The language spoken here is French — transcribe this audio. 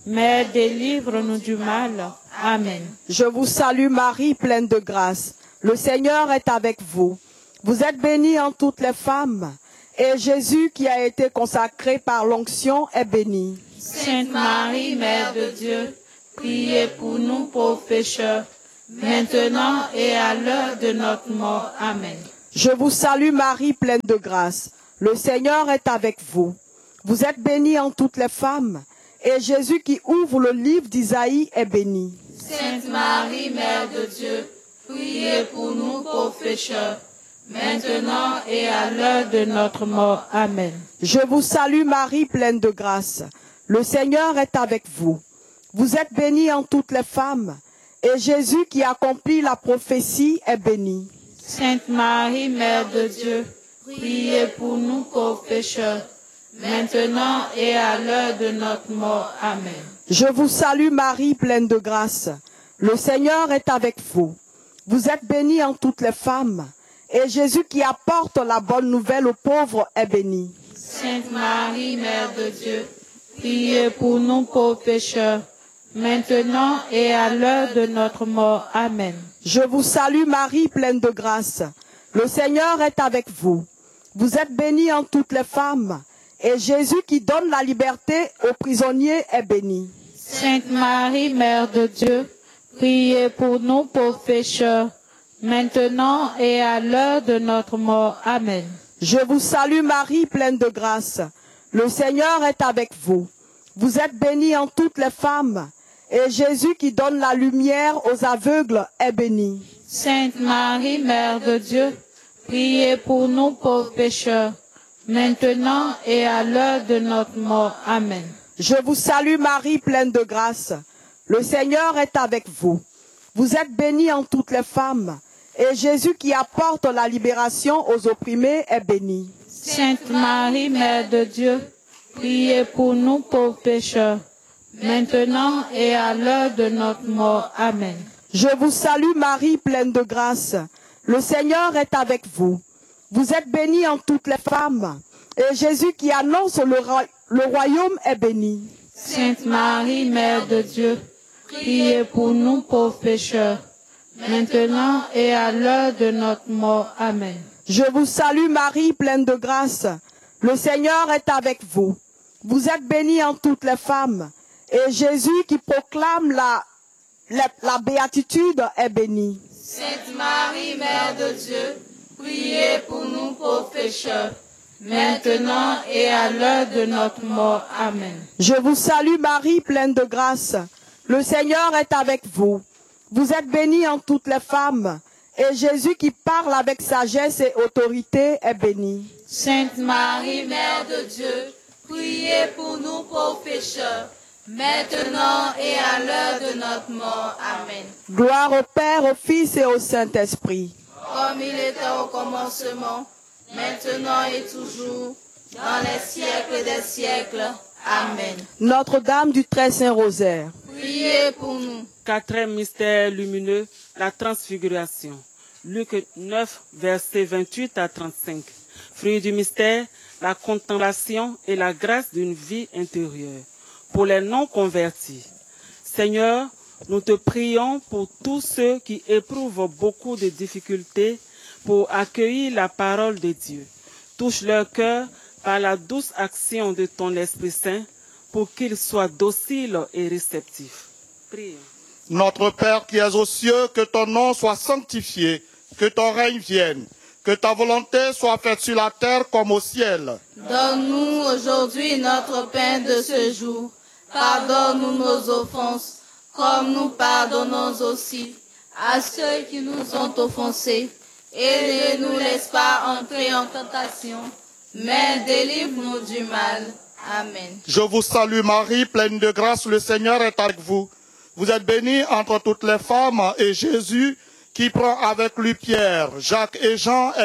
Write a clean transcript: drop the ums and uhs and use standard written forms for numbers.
mais délivre-nous du mal. Amen. Je vous salue Marie, pleine de grâce. Le Seigneur est avec vous. Vous êtes bénie en toutes les femmes, et Jésus, qui a été consacré par l'onction, est béni. Sainte Marie, Mère de Dieu, priez pour nous pauvres pécheurs, maintenant et à l'heure de notre mort. Amen. Je vous salue Marie, pleine de grâce. Le Seigneur est avec vous. Vous êtes bénie en toutes les femmes, et Jésus, qui ouvre le livre d'Isaïe, est béni. Sainte Marie, Mère de Dieu, priez pour nous pauvres pécheurs, maintenant et à l'heure de notre mort. Amen. Je vous salue Marie, pleine de grâce. Le Seigneur est avec vous. Vous êtes bénie en toutes les femmes, et Jésus, qui accomplit la prophétie, est béni. Sainte Marie, Mère de Dieu, priez pour nous pauvres pécheurs, maintenant et à l'heure de notre mort. Amen. Je vous salue Marie, pleine de grâce. Le Seigneur est avec vous. Vous êtes bénie en toutes les femmes, et Jésus, qui apporte la bonne nouvelle aux pauvres, est béni. Sainte Marie, Mère de Dieu, priez pour nous pauvres pécheurs, maintenant et à l'heure de notre mort. Amen. Je vous salue Marie, pleine de grâce. Le Seigneur est avec vous. Vous êtes bénie en toutes les femmes, et Jésus, qui donne la liberté aux prisonniers, est béni. Sainte Marie, Mère de Dieu, priez pour nous pauvres pécheurs, maintenant et à l'heure de notre mort. Amen. Je vous salue Marie, pleine de grâce. Le Seigneur est avec vous. Vous êtes bénie en toutes les femmes, et Jésus, qui donne la lumière aux aveugles, est béni. Sainte Marie, Mère de Dieu, priez pour nous pauvres pécheurs, maintenant et à l'heure de notre mort. Amen. Je vous salue Marie, pleine de grâce. Le Seigneur est avec vous. Vous êtes bénie en toutes les femmes, et Jésus, qui apporte la libération aux opprimés, est béni. Sainte Marie, Mère de Dieu, priez pour nous pauvres pécheurs, maintenant et à l'heure de notre mort. Amen. Je vous salue Marie, pleine de grâce. Le Seigneur est avec vous. Vous êtes bénie en toutes les femmes, et Jésus, qui annonce le royaume, est béni. Sainte Marie, Mère de Dieu, priez pour nous pauvres pécheurs, maintenant et à l'heure de notre mort. Amen. Je vous salue Marie, pleine de grâce. Le Seigneur est avec vous. Vous êtes bénie en toutes les femmes, et Jésus, qui proclame la béatitude, est béni. Sainte Marie, Mère de Dieu, priez pour nous pauvres pécheurs, maintenant et à l'heure de notre mort. Amen. Je vous salue Marie, pleine de grâce. Le Seigneur est avec vous. Vous êtes bénie en toutes les femmes, et Jésus, qui parle avec sagesse et autorité, est béni. Sainte Marie, Mère de Dieu, priez pour nous pauvres pécheurs, maintenant et à l'heure de notre mort. Amen. Gloire au Père, au Fils et au Saint-Esprit. Comme il était au commencement, maintenant et toujours, dans les siècles des siècles. Amen. Notre-Dame du Très Saint Rosaire. Priez pour nous. Quatrième mystère lumineux, la transfiguration. Luc 9, versets 28 à 35. Fruit du mystère, la contemplation et la grâce d'une vie intérieure. Pour les non-convertis. Seigneur, nous te prions pour tous ceux qui éprouvent beaucoup de difficultés pour accueillir la parole de Dieu. Touche leur cœur par la douce action de ton Esprit Saint pour qu'ils soient dociles et réceptifs. Prions. Notre Père qui es aux cieux, que ton nom soit sanctifié, que ton règne vienne, que ta volonté soit faite sur la terre comme au ciel. Donne-nous aujourd'hui notre pain de ce jour. Pardonne-nous nos offenses, comme nous pardonnons aussi à ceux qui nous ont offensés. Et ne nous laisse pas entrer en tentation, mais délivre-nous du mal. Amen. Je vous salue Marie, pleine de grâce, le Seigneur est avec vous. Vous êtes bénie entre toutes les femmes, et Jésus, qui prend avec lui Pierre, Jacques et Jean,